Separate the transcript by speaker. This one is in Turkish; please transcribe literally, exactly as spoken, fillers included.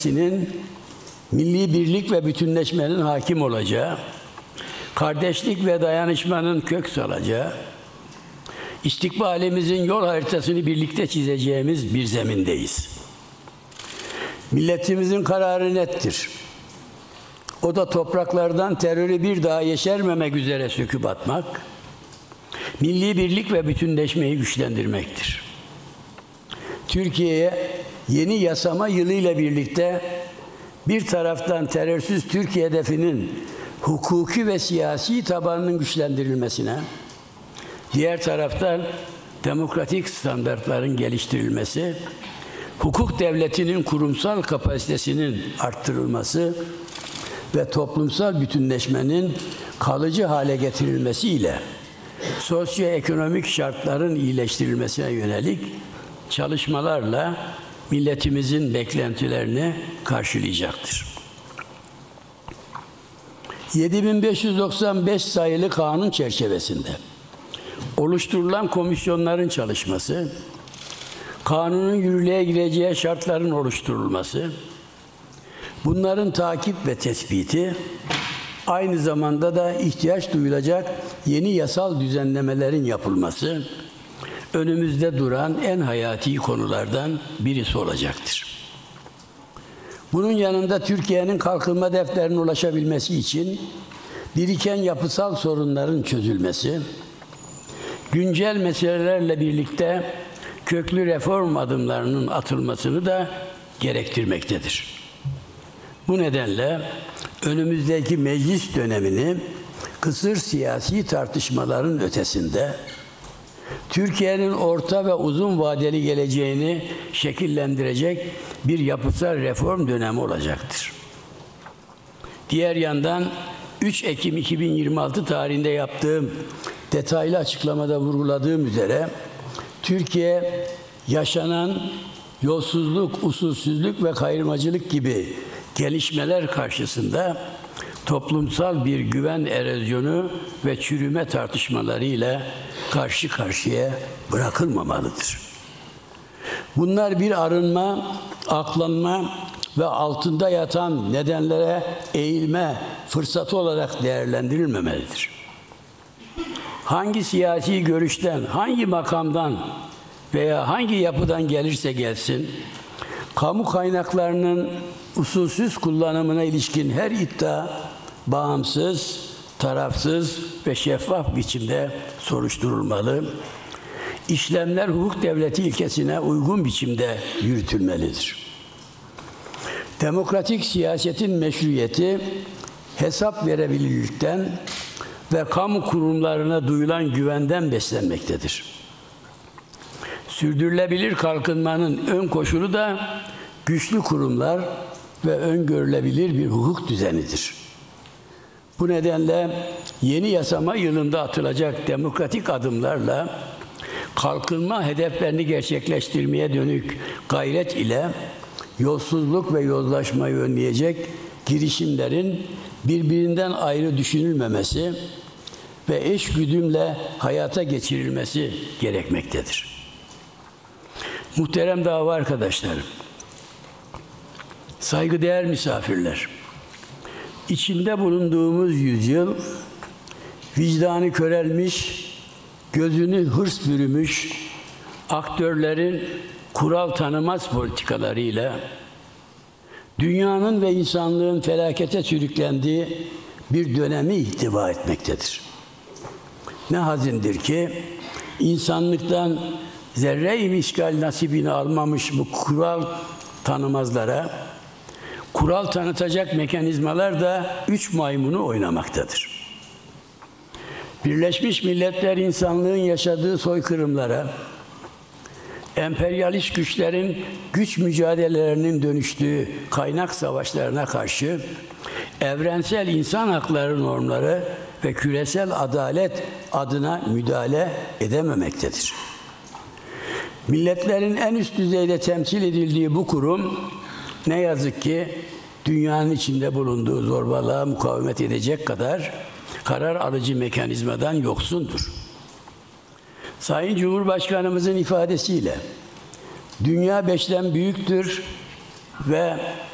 Speaker 1: Sinin milli birlik ve bütünleşmenin hakim olacağı, kardeşlik ve dayanışmanın kök salacağı, istikbalimizin yol haritasını birlikte çizeceğimiz bir zemindeyiz. Milletimizin kararı nettir. O da topraklardan terörü bir daha yeşermemek üzere söküp atmak, milli birlik ve bütünleşmeyi güçlendirmektir. Türkiye'ye yeni yasama yılıyla birlikte bir taraftan terörsüz Türkiye hedefinin hukuki ve siyasi tabanının güçlendirilmesine, diğer taraftan demokratik standartların geliştirilmesi, hukuk devletinin kurumsal kapasitesinin arttırılması ve toplumsal bütünleşmenin kalıcı hale getirilmesiyle sosyoekonomik şartların iyileştirilmesine yönelik çalışmalarla milletimizin beklentilerini karşılayacaktır. yedi bin beş yüz doksan beş sayılı kanun çerçevesinde oluşturulan komisyonların çalışması, kanunun yürürlüğe gireceği şartların oluşturulması, bunların takip ve tespiti, aynı zamanda da ihtiyaç duyulacak yeni yasal düzenlemelerin yapılması, önümüzde duran en hayati konulardan birisi olacaktır. Bunun yanında Türkiye'nin kalkınma defterine ulaşabilmesi için biriken yapısal sorunların çözülmesi, güncel meselelerle birlikte köklü reform adımlarının atılmasını da gerektirmektedir. Bu nedenle önümüzdeki meclis dönemini kısır siyasi tartışmaların ötesinde Türkiye'nin orta ve uzun vadeli geleceğini şekillendirecek bir yapısal reform dönemi olacaktır. Diğer yandan üç Ekim iki bin yirmi altı tarihinde yaptığım detaylı açıklamada vurguladığım üzere Türkiye yaşanan yolsuzluk, usulsüzlük ve kayırmacılık gibi gelişmeler karşısında toplumsal bir güven erozyonu ve çürüme tartışmalarıyla karşı karşıya bırakılmamalıdır. Bunlar bir arınma, aklanma ve altında yatan nedenlere eğilme fırsatı olarak değerlendirilmemelidir. Hangi siyasi görüşten, hangi makamdan veya hangi yapıdan gelirse gelsin, kamu kaynaklarının usulsüz kullanımına ilişkin her iddia bağımsız, tarafsız ve şeffaf biçimde soruşturulmalı. İşlemler hukuk devleti ilkesine uygun biçimde yürütülmelidir. Demokratik siyasetin meşruiyeti hesap verebilirlikten ve kamu kurumlarına duyulan güvenden beslenmektedir. Sürdürülebilir kalkınmanın ön koşulu da güçlü kurumlar ve öngörülebilir bir hukuk düzenidir. Bu nedenle yeni yasama yılında atılacak demokratik adımlarla kalkınma hedeflerini gerçekleştirmeye dönük gayret ile yolsuzluk ve yozlaşmayı önleyecek girişimlerin birbirinden ayrı düşünülmemesi ve eşgüdümle hayata geçirilmesi gerekmektedir. Muhterem dava arkadaşlarım, saygıdeğer misafirler, içinde bulunduğumuz yüzyıl, vicdanı körelmiş, gözünü hırs bürümüş aktörlerin kural tanımaz politikalarıyla dünyanın ve insanlığın felakete sürüklendiği bir dönemi ihtiva etmektedir. Ne hazindir ki insanlıktan zerre-i miskal nasibini almamış bu kural tanımazlara kural tanıtacak mekanizmalar da üç maymunu oynamaktadır. Birleşmiş Milletler insanlığın yaşadığı soykırımlara, emperyalist güçlerin güç mücadelelerinin dönüştüğü kaynak savaşlarına karşı evrensel insan hakları normları ve küresel adalet adına müdahale edememektedir. Milletlerin en üst düzeyde temsil edildiği bu kurum ne yazık ki dünyanın içinde bulunduğu zorbalığa mukavemet edecek kadar karar alıcı mekanizmadan yoksundur. Sayın Cumhurbaşkanımızın ifadesiyle dünya beşten büyüktür ve